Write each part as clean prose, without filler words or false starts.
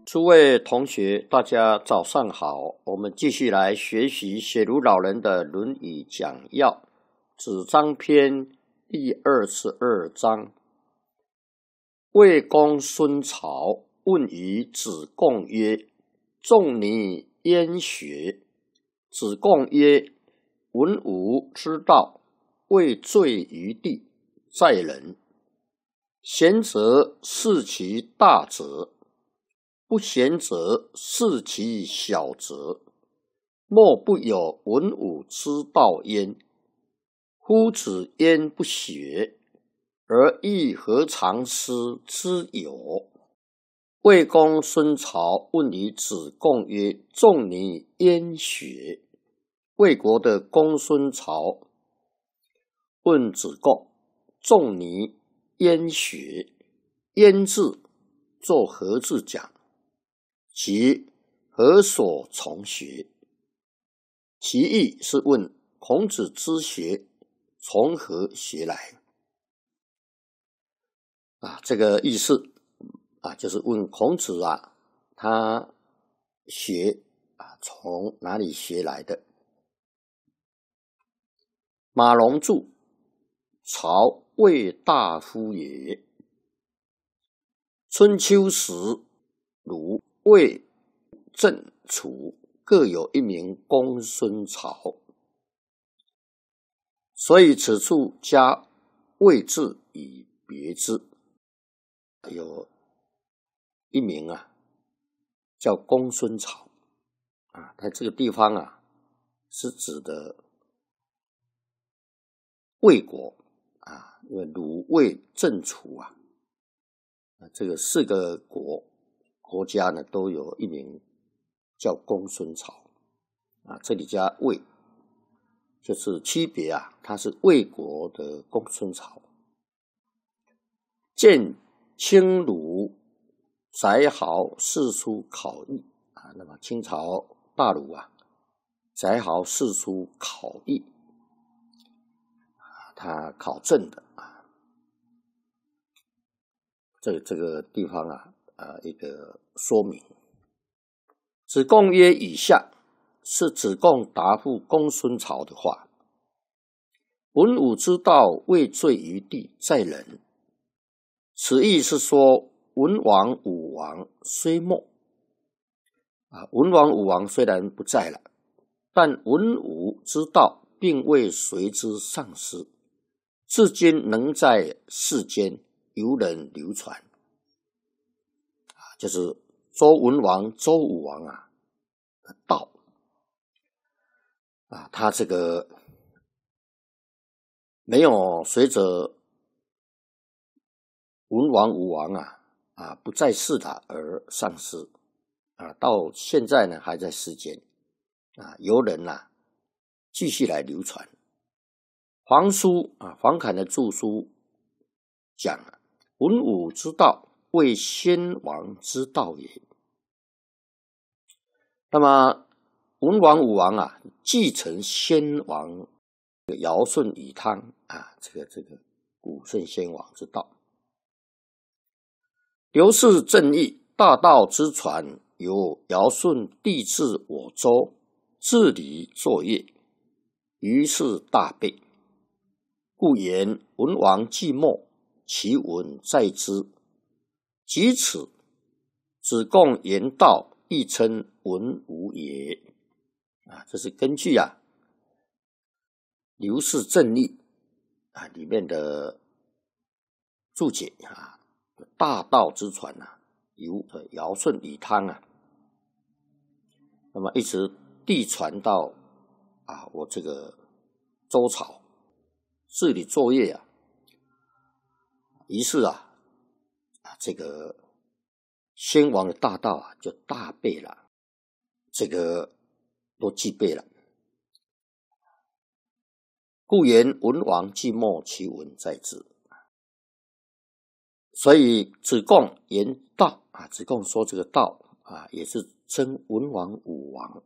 诸位同学，大家早上好。我们继续来学习写如老人的《论语》讲要，子张篇第22章。魏公孙曹问于子贡曰：“仲尼焉学？”子贡曰：“文武之道，未坠于地，在人。贤则事其大则，不贤则事其小则。莫不有文武之道焉。夫子焉不学，而亦何尝师之有？”魏公孙曹问于子贡曰：“仲尼焉学？”魏国的公孙曹问子贡：“仲尼焉学？”焉字作何字讲，其何所从学？其意是问孔子之学从何学来？这个意思就是问孔子他学从哪里学来的？马融注：曹魏大夫也。春秋时，鲁、魏、郑、楚各有一名公孙曹，所以此处加魏字以别之。有一名叫公孙曹他这个地方是指的魏国因为鲁、魏、郑、楚这个4个国家呢，都有一名叫公孙曹这里加魏，就是区别他是魏国的公孙曹。见清鲁翟豪四书考异那么清朝大鲁翟豪四书考异他考证的这个地方一个说明。子贡曰：“以下是子贡答复公孙曹的话。文武之道，未坠于地，在人。”此意是说，文王、武王虽没文王、武王虽然不在了，但文武之道并未随之丧失，至今能在世间有人流传就是周文王、周武王的道他这个没有随着文王、武王不在世的而丧失到现在呢还在世间有人继续来流传。黄书黄侃的著书讲文武之道，为先王之道也。那么文王、武王继承先王尧舜禹汤这个古圣先王之道。刘氏正义，大道之传，由尧舜帝制我周，治理作业，于是大备。故言文王既没，其文在之。即此，子贡言道，亦称文武也这是根据刘氏正义里面的注解大道之传由尧舜禹汤那么一直递传到我这个周朝治理作业于是这个先王的大道就大备了，这个都具备了。故言文王既没，其文在之。所以子贡言道子贡说这个道也是称文王、武王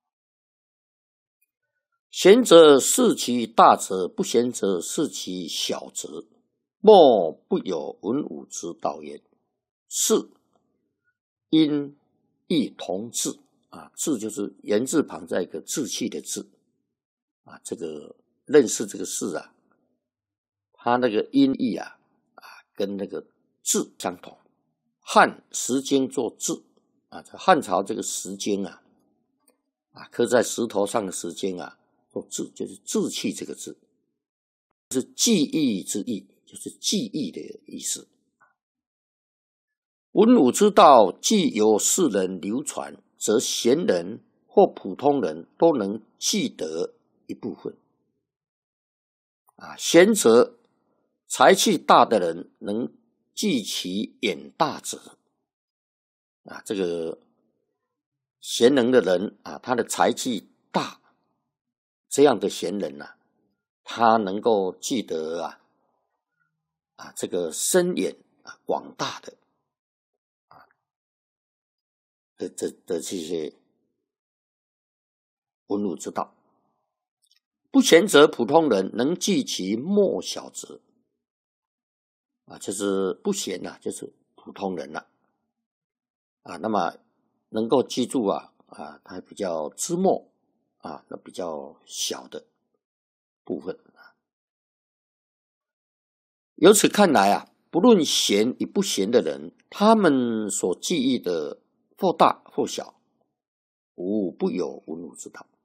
贤则事其大则，不贤则事其小则。莫不有文武之道焉。是因亦同志啊，志就是言字旁在一个志气的志啊，这个认识这个事啊，它那个音译啊跟那个字相同。汉石经做字啊，在汉朝这个石经啊刻在石头上的石经啊做字，就是志气这个字，是记忆之意，就是记忆的意思。文武之道，既有世人流传，则贤人或普通人都能记得一部分。贤者，才气大的人能记其远大者。这个贤能的人他的才气大，这样的贤人他能够记得这个深远广大的这些文武之道。不贤者，普通人能记其末小者就是不贤就是普通人那么能够记住它比较枝末那比较小的部分由此看来不论贤与不贤的人，他们所记忆的或大或小，无不有文武之道。